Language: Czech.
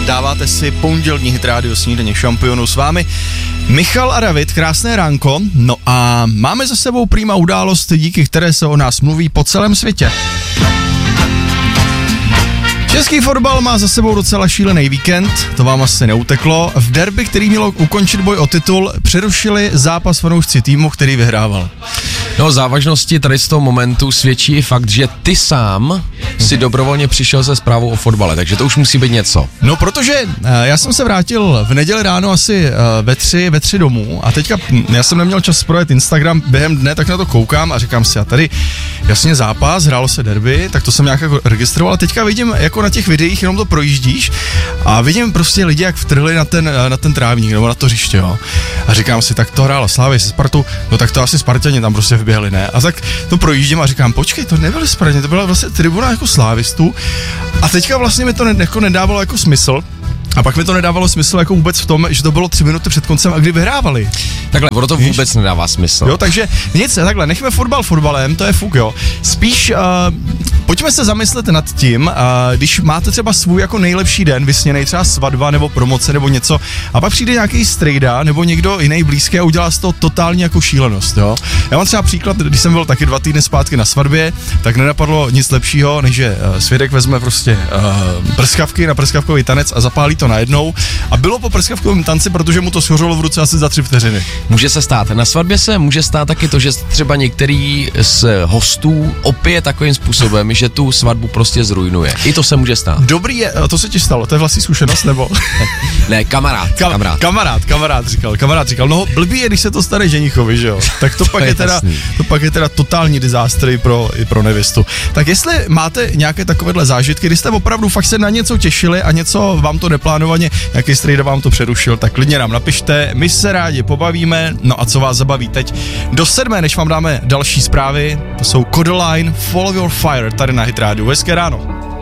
dáváte si pondělní Hit Radio Snídaně šampionů, s vámi Michal a David, krásné ránko. No a máme za sebou prýma událost, díky které se o nás mluví po celém světě. Český fotbal má za sebou docela šílený víkend, to vám asi neuteklo. V derby, který mělo ukončit boj o titul, přerušili zápas fanoušci týmu, který vyhrával. No, závažnosti tady z toho momentu svědčí i fakt, že ty sám si dobrovolně přišel se zprávou o fotbale, takže to už musí být něco. No, protože já jsem se vrátil v neděli ráno asi ve tři domů a teďka já jsem neměl čas projet Instagram během dne, tak na to koukám a říkám si, a tady jasně zápas, hrálo se derby, tak to jsem nějak jako registroval a teďka vidím jako na těch videích, jenom to projíždíš a vidím prostě lidi, jak vtrhli na ten trávník nebo na to hřiště, jo. A říkám si, tak to hrála Slavia se Spartou, no tak to asi Sparťani tam prostě vběhli, ne? A tak to projíždím a říkám, počkej, to nebyly Sparťani, to byla vlastně tribuna jako slávistů a teďka vlastně mi to jako nedávalo jako smysl. A pak mi to nedávalo smysl jako vůbec v tom, že to bylo 3 minuty před koncem a kdy vyhrávali. Takhle, ono to vůbec nedává smysl. Jo, takže nic, takhle, nechme fotbal fotbalem, to je fuk, jo. Spíš pojďme se zamyslet nad tím, když máte třeba svůj jako nejlepší den, vysněnej třeba svatba nebo promoce nebo něco, a pak přijde nějaký strejda nebo někdo jiný blízký a udělá z toho totální jako šílenost, jo. Já mám třeba příklad, když jsem byl taky 2 týdny zpátky na svatbě, tak nenapadlo nic lepšího, než že svědek vezme prostě prskavky na prskavkový tanec a zapálí to najednou a bylo po prskavkovém tanci, protože mu to shořelo v ruce asi za 3 vteřiny. Může se stát. Na svatbě se může stát taky to, že třeba některý z hostů opije takovým způsobem, že tu svatbu prostě zrujnuje. I to se může stát. Dobrý je, to se ti stalo, to je vlastní zkušenost, nebo? Ne, kamarád. Kamarád říkal, no blbý je, když se to stane ženichovi, že jo? Tak to pak je teda totální disaster i pro nevěstu. Tak jestli máte nějaké takovéhle zážitky, kdy jste opravdu fakt se na něco těšili a něco vám to neplánovaně, nějaký strejda vám to přerušil, tak klidně nám napište, my se rádi pobavíme. No a co vás zabaví teď? Do 7, než vám dáme další zprávy, to jsou Kodaline, Follow Your Fire, tady na Hit Radio. Hezké ráno.